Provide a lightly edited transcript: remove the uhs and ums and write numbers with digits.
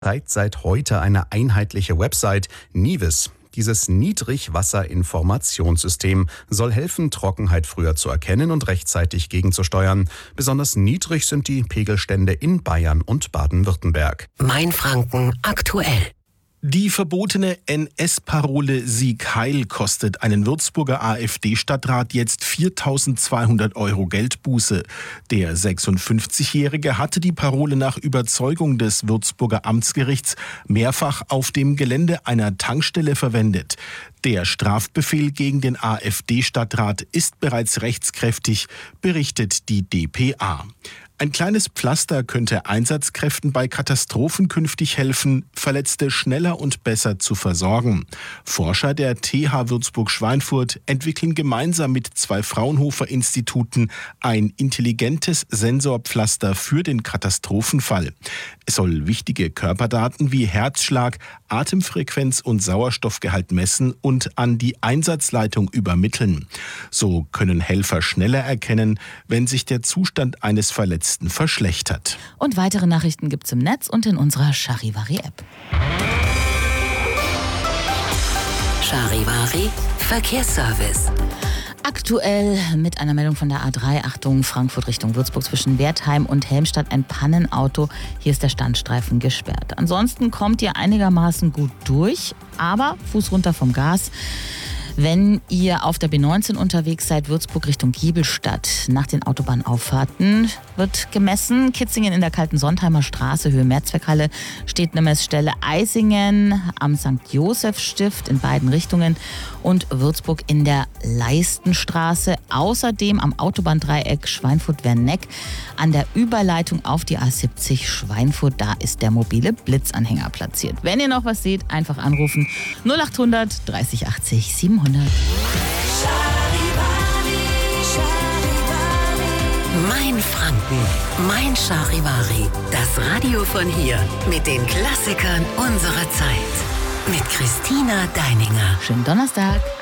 Bereits seit heute eine einheitliche Website, NIWIS. Dieses Niedrigwasserinformationssystem soll helfen, Trockenheit früher zu erkennen und rechtzeitig gegenzusteuern. Besonders niedrig sind die Pegelstände in Bayern und Baden-Württemberg. Mainfranken aktuell. Die verbotene NS-Parole Sieg Heil kostet einen Würzburger AfD-Stadtrat jetzt 4.200 € Geldbuße. Der 56-Jährige hatte die Parole nach Überzeugung des Würzburger Amtsgerichts mehrfach auf dem Gelände einer Tankstelle verwendet. Der Strafbefehl gegen den AfD-Stadtrat ist bereits rechtskräftig, berichtet die dpa. Ein kleines Pflaster könnte Einsatzkräften bei Katastrophen künftig helfen, Verletzte schneller und besser zu versorgen. Forscher der TH Würzburg-Schweinfurt entwickeln gemeinsam mit 2 Fraunhofer-Instituten ein intelligentes Sensorpflaster für den Katastrophenfall. Es soll wichtige Körperdaten wie Herzschlag, Atemfrequenz und Sauerstoffgehalt messen und an die Einsatzleitung übermitteln. So können Helfer schneller erkennen, wenn sich der Zustand eines Verletzten verschlechtert. Und weitere Nachrichten gibt's im Netz und in unserer Charivari-App. Charivari Verkehrsservice. Aktuell mit einer Meldung von der A3, Achtung, Frankfurt Richtung Würzburg zwischen Wertheim und Helmstadt ein Pannenauto. Hier ist der Standstreifen gesperrt. Ansonsten kommt ihr einigermaßen gut durch, aber Fuß runter vom Gas. Wenn ihr auf der B19 unterwegs seid, Würzburg Richtung Giebelstadt, nach den Autobahnauffahrten wird gemessen. Kitzingen in der Kalten-Sontheimer Straße, Höhe Mehrzweckhalle, steht eine Messstelle. Eisingen am St. Josef-Stift in beiden Richtungen und Würzburg in der Leistenstraße. Außerdem am Autobahndreieck Schweinfurt-Werneck an der Überleitung auf die A70 Schweinfurt. Da ist der mobile Blitzanhänger platziert. Wenn ihr noch was seht, einfach anrufen. 0800 30 80 700. Mainfranken, mein Charivari. Das Radio von hier mit den Klassikern unserer Zeit. Mit Christina Deininger. Schönen Donnerstag.